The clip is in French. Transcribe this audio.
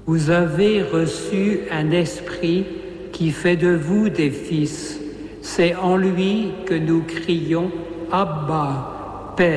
Vous avez reçu un esprit qui fait de vous des fils. C'est en lui que nous crions « Abba, Père ».